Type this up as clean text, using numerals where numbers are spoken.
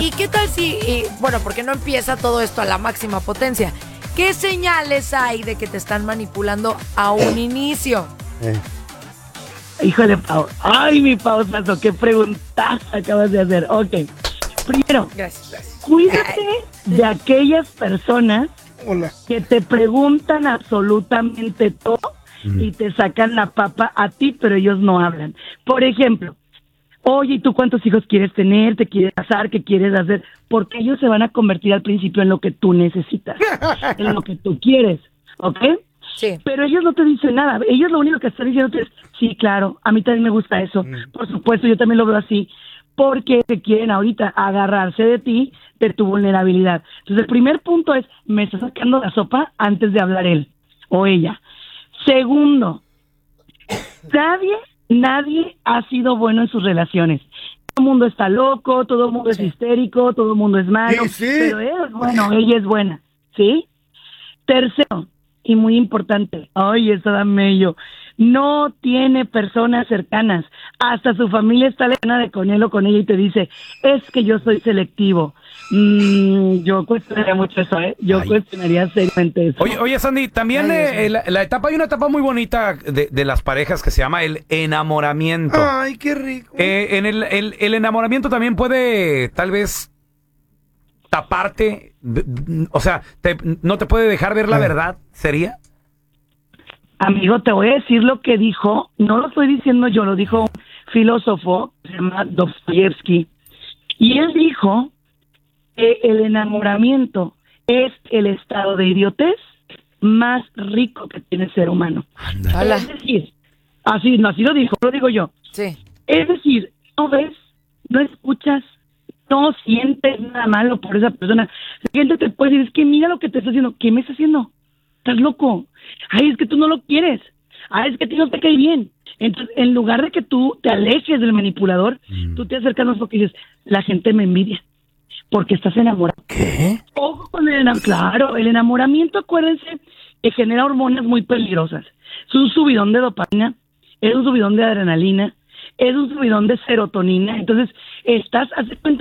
¿Y qué tal si, bueno, porque no empieza todo esto a la máxima potencia? ¿Qué señales hay de que te están manipulando a un inicio? Híjole, Pau. Ay, mi Pau Sasso, qué preguntas acabas de hacer. Ok. Primero, Gracias. cuídate de aquellas personas que te preguntan absolutamente todo y te sacan la papa a ti, pero ellos no hablan. Por ejemplo, oye, ¿y tú cuántos hijos quieres tener? ¿Te quieres casar? ¿Qué quieres hacer? Porque ellos se van a convertir al principio en lo que tú necesitas, en lo que tú quieres, ¿ok? Sí. Pero ellos no te dicen nada. Ellos lo único que están diciendo es, sí, claro, a mí también me gusta eso. Por supuesto, yo también lo veo así. Porque te quieren ahorita agarrarse de ti, de tu vulnerabilidad. Entonces, el primer punto es, me está sacando la sopa antes de hablar él o ella. Segundo, nadie ha sido bueno en sus relaciones. Todo el mundo está loco, todo el mundo es histérico, todo el mundo es malo, pero él es bueno, ella es buena, ¿sí? Tercero, y muy importante, ay, eso da mello, no tiene personas cercanas, hasta su familia está lejana de con él o con ella y te dice, es que yo soy selectivo. Yo cuestionaría mucho eso, yo cuestionaría seriamente eso. Oye, Sandy, también la etapa, hay una etapa muy bonita de las parejas que se llama el enamoramiento. Ay, qué rico. En el enamoramiento también puede, tal vez, taparte, o sea, no te puede dejar ver la verdad, ¿sería? Amigo, te voy a decir lo que dijo, no lo estoy diciendo yo, lo dijo un filósofo, se llama Dostoyevsky, y él dijo que el enamoramiento es el estado de idiotez más rico que tiene el ser humano. Hola. Es decir, así lo digo yo. Sí. Es decir, no ves, no escuchas, no sientes nada malo por esa persona. La gente te puede decir, es que mira lo que te está haciendo. ¿Qué me está haciendo? ¿Estás loco? Ay, es que tú no lo quieres. Ay, es que a ti no te cae bien. Entonces, en lugar de que tú te alejes del manipulador, tú te acercas más porque dices, la gente me envidia. Porque estás enamorado. ¿Qué? Ojo con el enamoramiento. Claro, el enamoramiento, acuérdense, que genera hormonas muy peligrosas. Es un subidón de dopamina, es un subidón de adrenalina, es un subidón de serotonina. Entonces, hace cuenta